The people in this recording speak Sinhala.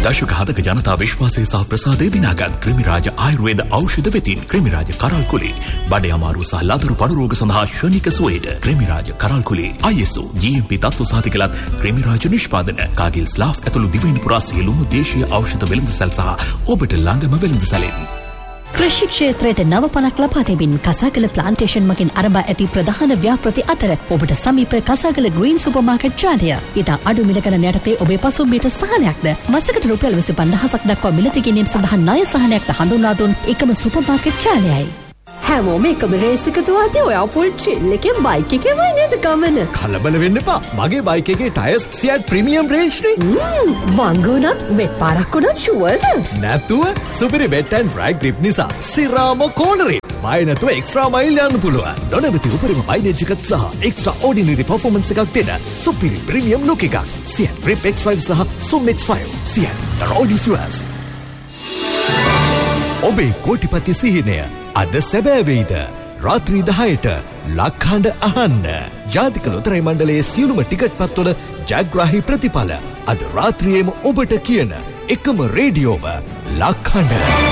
දශක 7ක ජනතා විශ්වාසය සහ ප්‍රසාදය දිනාගත් ක්‍රිමිරාජ ආයුර්වේද ඖෂධ වෙතින් ක්‍රිමිරාජ කරල්කුලේ බඩේ අමාරු සහ ලදරු පඩු රෝග සඳහා ශනික සුවයට ක්‍රිමිරාජ කරල්කුලේ ISO GMP තත්ත්ව සහතිකලත් ක්‍රිමිරාජ නිෂ්පාදන කාගිල් ස්ලාෆ් ඇතුළු දිවයින පුරා සියලුම දේශීය ඖෂධ වෙළඳසැල් සහ ඔබට ළඟම වෙළඳසැලෙන් कृषि क्षेत्रයට නව පණක් ලබා දෙමින් කසාගල ප්ලාන්ටේෂන් මගින් ආරම්භ ඇති ප්‍රධාන ව්‍යාපෘති අතර ඔබට සමීප කසාගල ග්‍රීන් සුපර්මාකට් ජාලය ඉතා අඩු මිල ගණන යටතේ ඔබේ පසුම්බියට සහනයක්ද මසකට රුපියල් 25000ක් දක්වා මිලදී ගැනීම සඳහා ණය සහනයක්ද හඳුන්වා දුන් එකම සුපර්මාකට් ජාලයයි. හැමෝම එකම රේස් එක දුවද්දී ඔයා ෆුල් චිල් එකෙන් බයික් එකේ වයි නේද ගමන? කලබල වෙන්න එපා. මගේ බයික් එකේ ටයර්ස් සියට් ප්‍රීමියම් රේන්ජ් නේ. වංගුණත් වෙත් පාරක් උනත් ෂුවර්ද? නැතුව සුපිරි වෙට් ඇන්ඩ් ඩ්‍රයි ග්‍රිප් නිසා සිරාම කෝනරේ. බය නැතුව එක්ස්ට්‍රා මයිල් යන්න පුළුවන්. නොනවති උපරිම මයිලේජ් එකක් සහ එක්ස්ට්‍රා ඕඩිනරි පර්ෆෝමන්ස් එකක් දෙන සුපිරි ප්‍රීමියම් ලුක් එකක්. සියට් ග්‍රිප් X5 සහ සුම් X5. සියට් the road is yours. ඔබේ කෝටිපති සිහිනය අද සැබෑ වෙයිද? රාත්‍රී 10ට ලක්හඬ අහන්න. ජාතික ලොතරැයි මණ්ඩලයේ සියලුම ටිකට් පත්වල ජයග්‍රාහී ප්‍රතිඵල අද රාත්‍රියේම ඔබට කියන එකම රේඩියෝව ලක්හඬ.